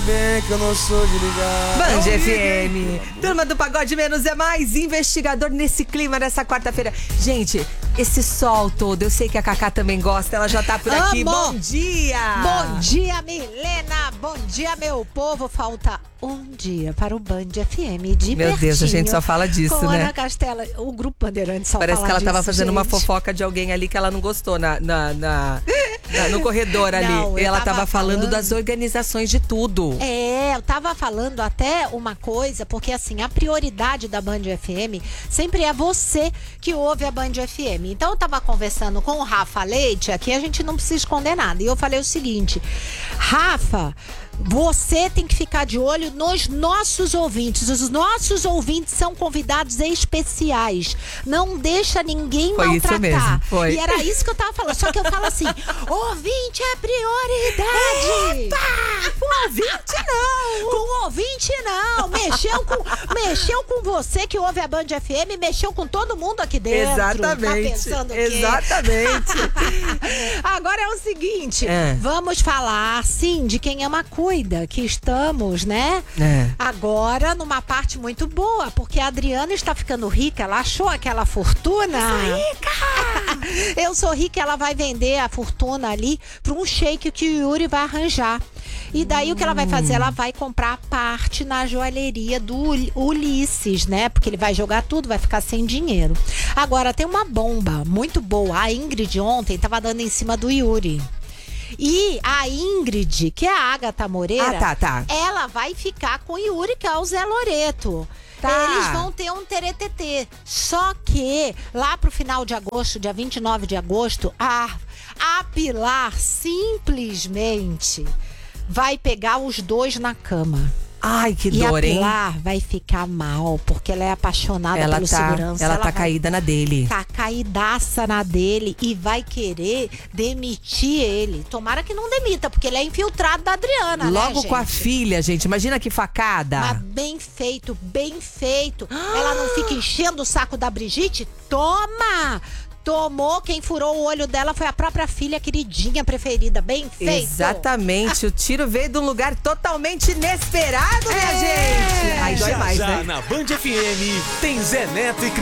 bem que eu não sou de ligar. Band FM. Turma do Pagode Menos é Mais, investigador nesse clima nessa quarta-feira. Gente, esse sol todo, eu sei que a Cacá também gosta, ela já tá por aqui. Bom dia! Bom dia, Milena! Bom dia, meu povo! Falta um dia para o Band FM de Meu Deus, a gente só fala disso, com né? Ana Castela, o Grupo Bandeirantes só Parece fala que ela disso, tava fazendo uma gente. fofoca de alguém ali que ela não gostou no corredor ali. Não, eu ela tava tava falando das organizações de tudo. Eu tava falando até uma coisa, porque assim, a prioridade da Band FM sempre é você que ouve a Band FM. Então eu tava conversando com o Rafa Leite, aqui a gente não precisa esconder nada. E eu falei o seguinte, Rafa, você tem que ficar de olho nos nossos ouvintes. Os nossos ouvintes são convidados especiais. Não deixa ninguém Foi maltratar. isso mesmo, foi. E era isso que eu tava falando. Só que eu falo assim, ouvinte é prioridade. Epa! Com ouvinte não! Com ouvinte não. Mexeu com você que ouve a Band FM, mexeu com todo mundo aqui dentro. Exatamente. Tá pensando o quê? Exatamente. Agora é o seguinte, É. vamos falar, sim, de quem ama cuida, que estamos, né? É. Agora numa parte muito boa, porque a Adriana está ficando rica, ela achou aquela fortuna. Eu sou rica! Eu sou rica, ela vai vender a fortuna ali para um shake que o Yuri vai arranjar. E daí o que ela vai fazer? Ela vai comprar parte na joalheria do Ulisses, né? Porque ele vai jogar tudo, vai ficar sem dinheiro. Agora, tem uma bomba muito boa. A Ingrid ontem tava dando em cima do Yuri. E a Ingrid, que é a Agatha Moreira, tá. ela vai ficar com o Yuri, que é o Zé Loreto. Tá. Eles vão ter um teretetê. Só que lá pro final de agosto, dia 29 de agosto, a Pilar simplesmente vai pegar os dois na cama. Ai, que E a dor, hein? Pilar vai ficar mal, porque ela é apaixonada pelo segurança. Ela tá vai caída na dele. tá caidaça na dele e vai querer demitir ele. Tomara que não demita, porque ele é infiltrado da Adriana, Logo né, com a gente? filha, gente. Imagina que facada. Mas bem feito, bem feito. Ela não fica enchendo o saco da Brigitte? Toma! Tomou, quem furou o olho dela foi a própria filha, queridinha, preferida. Bem feito. Exatamente. O tiro veio de um lugar totalmente inesperado, minha gente. Aí dói mais, Já né? na Band FM tem Zé Neto e Cris.